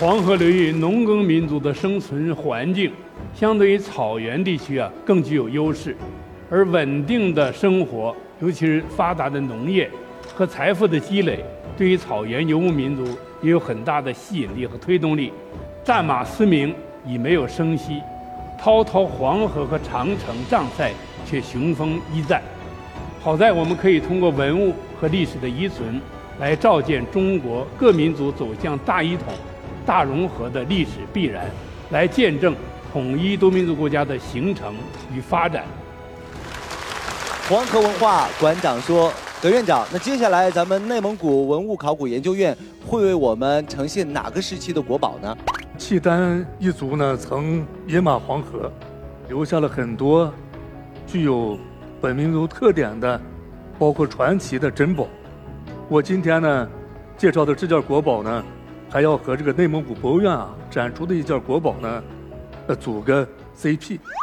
黄河流域农耕民族的生存环境，相对于草原地区更具有优势，而稳定的生活，尤其是发达的农业和财富的积累，对于草原游牧民族也有很大的吸引力和推动力。战马嘶鸣已没有声息，滔滔黄河和长城障塞却雄风依在。好在我们可以通过文物和历史的遗存，来照见中国各民族走向大一统、大融合的历史必然，来见证统一多民族国家的形成与发展。 黄河文化馆长说：“葛院长，那接下来咱们内蒙古文物考古研究院会为我们呈现哪个时期的国宝呢？” 契丹一族呢，曾饮马黄河，留下了很多具有本民族特点的，包括传奇的珍宝。我今天呢介绍的这件国宝呢，还要和这个内蒙古博物院展出的一件国宝呢，组个 CP。